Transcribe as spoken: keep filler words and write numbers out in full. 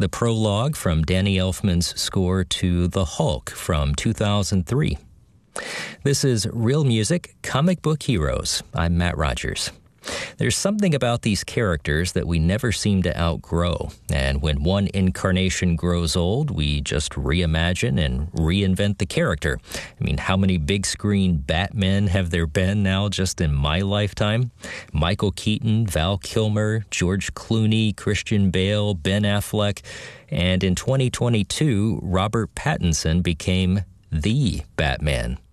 the prologue from Danny Elfman's score to The Hulk from two thousand three. This is Real Music, Comic Book Heroes. I'm Matt Rogers. There's something about these characters that we never seem to outgrow, and when one incarnation grows old, we just reimagine and reinvent the character. I mean, how many big screen Batmen have there been now just in my lifetime? Michael Keaton, Val Kilmer, George Clooney, Christian Bale, Ben Affleck, and in twenty twenty-two, Robert Pattinson became the Batman.